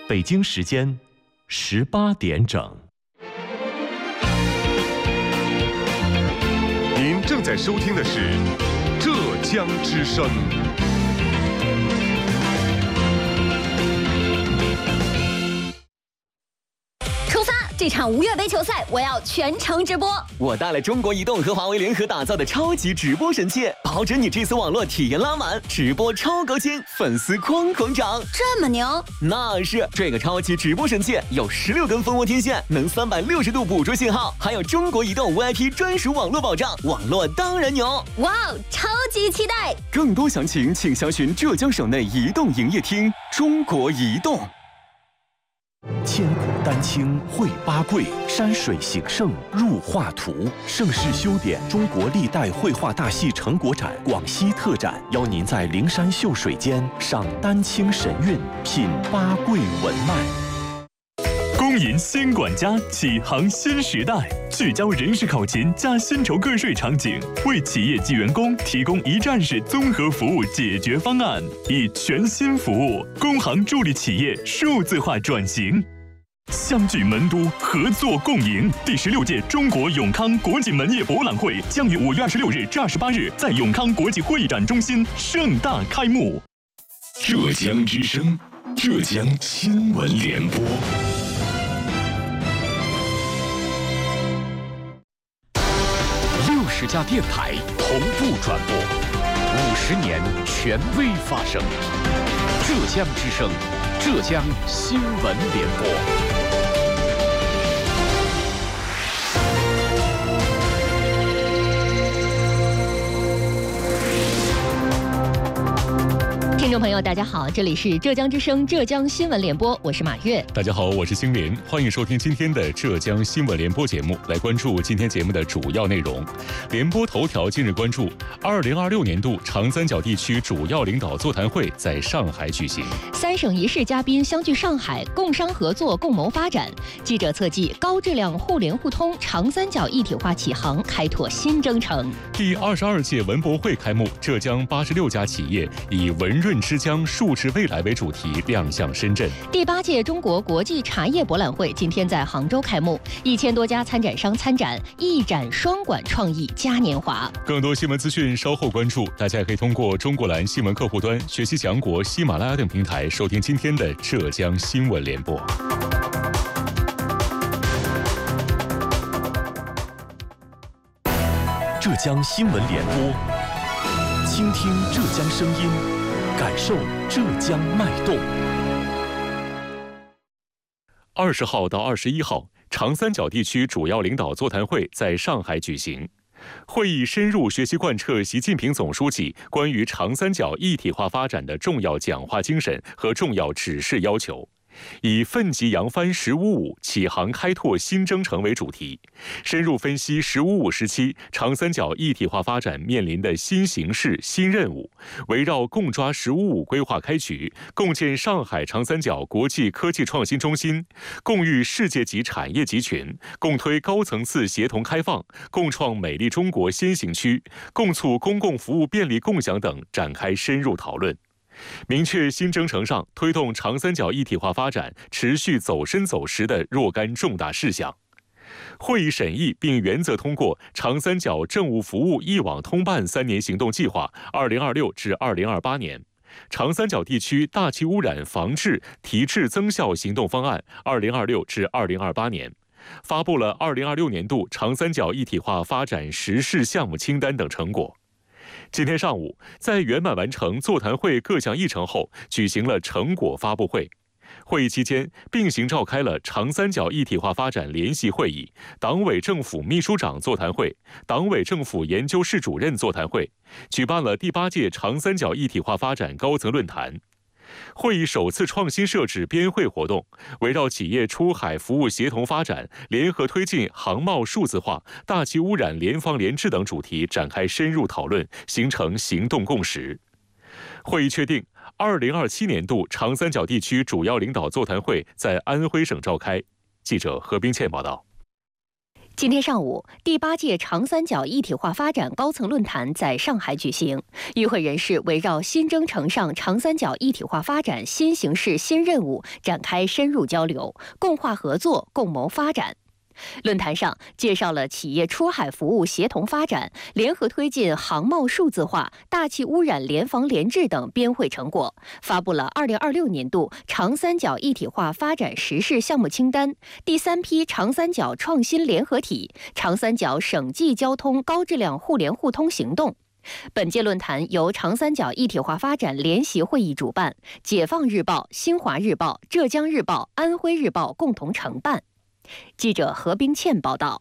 北京时间18点整。 您正在收听的是浙江之声。 这场5月杯球赛我要全程直播。 我带了中国移动和华为联合打造的超级直播神器，保证你这次网络体验拉满，直播超高清，粉丝哐哐涨。 这么牛？ 那是，这个超级直播神器有16根蜂窝天线，能360度捕捉信号，还有中国移动 VIP 专属网络保障，网络当然牛。 哇哦，超级期待！ 更多详情请详询浙江省内移动营业厅。中国移动。 千古丹青绘八桂，山水形胜入画图。盛世修典中国历代绘画大戏成果展广西特展，邀您在灵山秀水间赏丹青神韵，品八桂文脉。 公银新管家启航新时代，聚焦人事考勤加薪酬个税场景，为企业及员工提供一站式综合服务解决方案，以全新服务工行助力企业数字化转型。相聚门都，合作共赢。第16届中国永康国际门业博览会将于5月26日至28日在永康国际会议展中心盛大开幕。 浙江之声，浙江新闻联播。 60家电台同步转播，50年权威发声。浙江之声，浙江新闻联播。 听众朋友，大家好，这里是浙江之声浙江新闻联播，我是马月。 大家好，我是星林，欢迎收听今天的浙江新闻联播节目。来关注今天节目的主要内容。联播头条今日关注，2026年度长三角地区主要领导座谈会在上海举行 ，3省1市嘉宾相聚上海，共商合作，共谋发展。记者测计，高质量互联互通，长三角一体化启航，开拓新征程。 第22届文博会开幕，浙江86家企业以文润之江数字未来为主题亮相深圳。 第8届中国国际茶叶博览会今天在杭州开幕，1000多家参展商参展，一展双管创意嘉年华。 更多新闻资讯稍后关注，大家也可以通过中国蓝新闻客户端、学习强国、喜马拉雅等平台收听今天的浙江新闻联播。 浙江新闻联播，倾听浙江声音，感受浙江脉动。 20号到21号，长三角地区主要领导座谈会在上海举行。会议深入学习贯彻习近平总书记关于长三角一体化发展的重要讲话精神和重要指示要求，以奋楫扬帆“15+5”启航开拓新征程为主题，深入分析“15+5”时期长三角一体化发展面临的新形势、新任务，围绕共抓“15+5”规划开局，共建上海长三角国际科技创新中心，共育世界级产业集群，共推高层次协同开放，共创美丽中国先行区，共促公共服务便利共享等展开深入讨论。明确新征程上推动长三角一体化发展持续走深走实的若干重大事项。会议审议并原则通过长三角政务服务一网通办3年行动计划2026至2028年、长三角地区大气污染防治提质增效行动方案2026至2028年，发布了2026年度长三角一体化发展实事项目清单等成果。今天上午，在圆满完成座谈会各项议程后，举行了成果发布会。会议期间，并行召开了长三角一体化发展联席会议、党委政府秘书长座谈会、党委政府研究室主任座谈会，举办了第8届长三角一体化发展高层论坛。会议首次创新设置边会活动，围绕企业出海服务协同发展、联合推进航贸数字化、大气污染联防联治等主题展开深入讨论，形成行动共识。会议确定，2027年度长三角地区主要领导座谈会在安徽省召开。记者何冰倩报道。 今天上午，第8届长三角一体化发展高层论坛在上海举行。与会人士围绕新征程上长三角一体化发展新形势新任务展开深入交流，共话合作，共谋发展。论坛上介绍了企业出海服务协同发展、联合推进航贸数字化、大气污染联防联治等编会成果，发布了2026年度长三角一体化发展实事项目清单、第3批长三角创新联合体、长三角省际交通高质量互联互通行动。本届论坛由长三角一体化发展联席会议主办，解放日报、新华日报、浙江日报、安徽日报共同承办。记者何冰倩报道。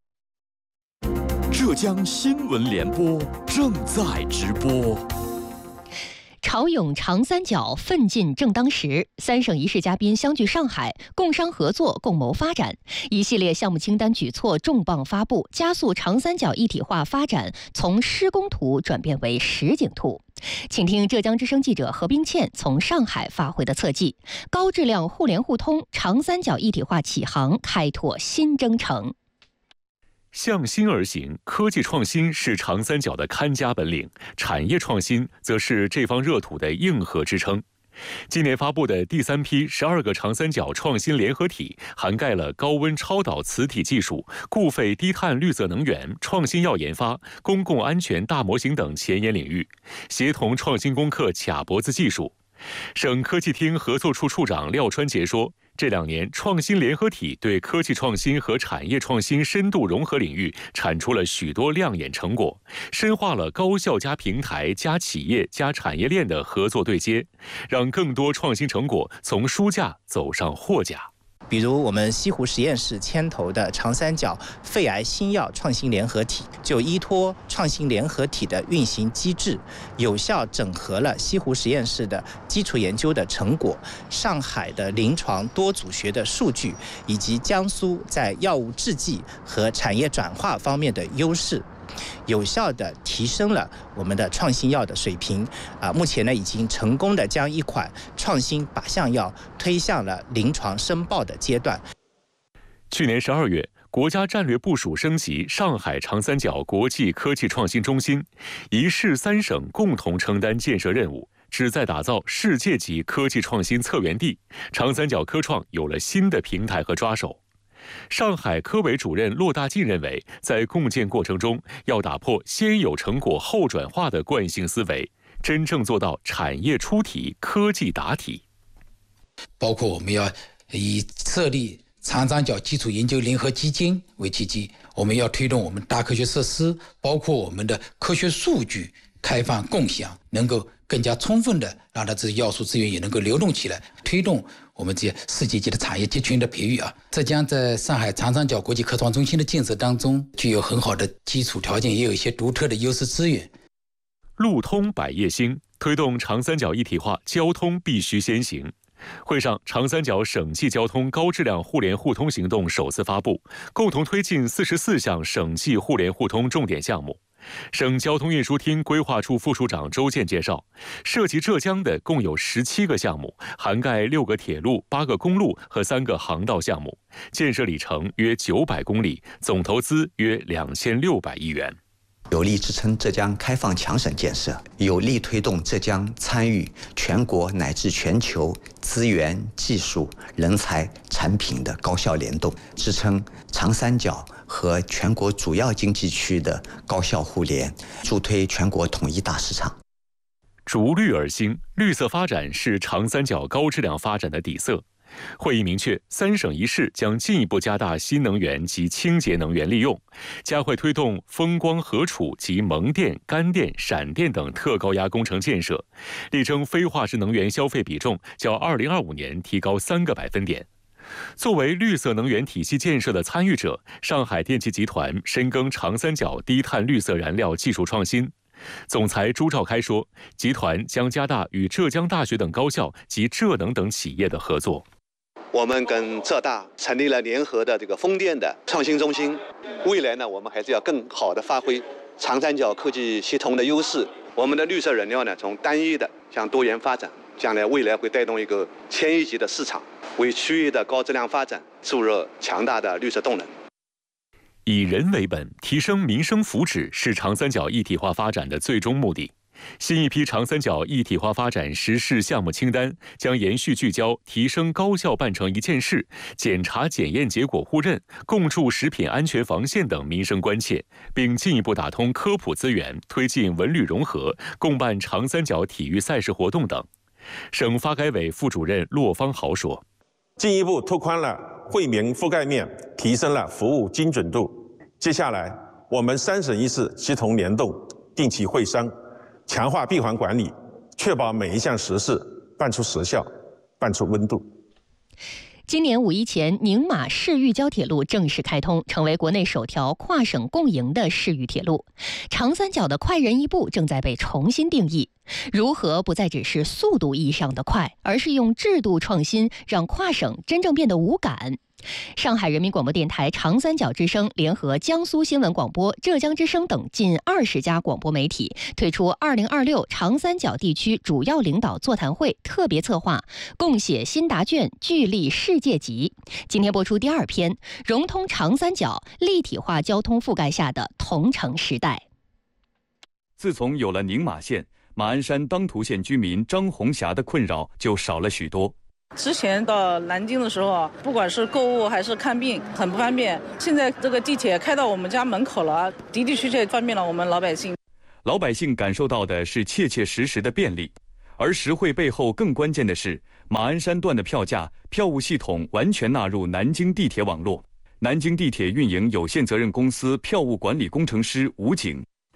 浙江新闻联播正在直播。 潮涌长三角奋进正当时，3省1市嘉宾相聚上海，共商合作，共谋发展。一系列项目清单举措重磅发布，加速长三角一体化发展从施工图转变为实景图。请听浙江之声记者何冰倩从上海发回的侧记：高质量互联互通，长三角一体化启航，开拓新征程。 向心而行，科技创新是长三角的看家本领，产业创新则是这方热土的硬核支撑。今年发布的第3批12个长三角创新联合体，涵盖了高温超导磁体技术、固废低碳绿色能源、创新药研发、公共安全大模型等前沿领域，协同创新攻克卡脖子技术。省科技厅合作处处长廖川杰说，这2年创新联合体对科技创新和产业创新深度融合领域产出了许多亮眼成果，深化了高校加平台加企业加产业链的合作对接，让更多创新成果从书架走上货架。 比如我们西湖实验室牵头的长三角肺癌新药创新联合体，就依托创新联合体的运行机制，有效整合了西湖实验室的基础研究的成果、上海的临床多组学的数据，以及江苏在药物制剂和产业转化方面的优势，有效地提升了我们的创新药的水平。目前呢，已经成功地将一款创新靶向药推向了临床申报的阶段。 去年12月，国家战略部署升级上海长三角国际科技创新中心，1市3省共同承担建设任务，旨在打造世界级科技创新策源地。长三角科创有了新的平台和抓手。上海科委主任骆大进认为，在共建过程中，要打破先有成果后转化的惯性思维，真正做到产业出题、科技答题。 包括我们要以设立长三角基础研究联合基金为契机，我们要推动我们大科学设施，包括我们的科学数据开放共享，能够更加充分的让它这些要素资源也能够流动起来，推动我们这些世界级的产业集群的培育啊。浙江在上海长三角国际科创中心的建设当中，具有很好的基础条件，也有一些独特的优势资源。 路通百业兴，推动长三角一体化，交通必须先行。会上，长三角省际交通高质量互联互通行动首次发布，共同推进44项省际互联互通重点项目。省交通运输厅规划处副处长周健介绍，涉及浙江的共有17个项目，涵盖6个铁路、8个公路和3个航道项目，建设里程约900公里，总投资约2600亿元。 有力支撑浙江开放强省建设，有力推动浙江参与全国乃至全球资源、技术、人才、产品的高效联动，支撑长三角和全国主要经济区的高效互联，助推全国统一大市场。 逐绿而兴，绿色发展是长三角高质量发展的底色。会议明确，3省1市将进一步加大新能源及清洁能源利用，加快推动风光合储及萌电、干电、闪电等特高压工程建设，力争非化石能源消费比重较2025年提高3个百分点。作为绿色能源体系建设的参与者，上海电气集团深耕长三角低碳绿色燃料技术创新。总裁朱兆开说，集团将加大与浙江大学等高校及浙能等企业的合作。 我们跟浙大成立了联合的这个风电的创新中心，未来呢，我们还是要更好的发挥长三角科技协同的优势。我们的绿色燃料呢，从单一的向多元发展，将来未来会带动一个1000亿级的市场，为区域的高质量发展注入强大的绿色动能。 以人为本，提升民生福祉是长三角一体化发展的最终目的。新一批长三角一体化发展实施项目清单将延续聚焦提升高效办成一件事、检查检验结果互认、共筑食品安全防线等民生关切，并进一步打通科普资源，推进文旅融合，共办长三角体育赛事活动等。省发改委副主任骆方豪说：“ 进一步拓宽了惠民覆盖面，提升了服务精准度。接下来，我们3省1市协同联动，定期会商，强化闭环管理，确保每一项实事办出实效，办出温度。” 今年5一前，宁马市豫交铁路正式开通，成为国内首条跨省共营的市豫铁路。长三角的快人一步正在被重新定义，如何不再只是速度意义上的快，而是用制度创新让跨省真正变得无感。上海人民广播电台、长三角之声联合江苏新闻广播、浙江之声等近20家广播媒体推出2026长三角地区主要领导座谈会特别策划，共写新答卷，聚力世界级。今天播出第2篇，融通长三角，立体化交通覆盖下的同城时代。 自从有了宁马线，马鞍山当涂县居民张红霞的困扰就少了许多。 之前到南京的时候，不管是购物还是看病，很不方便。现在这个地铁开到我们家门口了，的的确确方便了我们老百姓。 老百姓感受到的是切切实实的便利，而实惠背后更关键的是，马鞍山段的票价、票务系统完全纳入南京地铁网络。南京地铁运营有限责任公司票务管理工程师吴景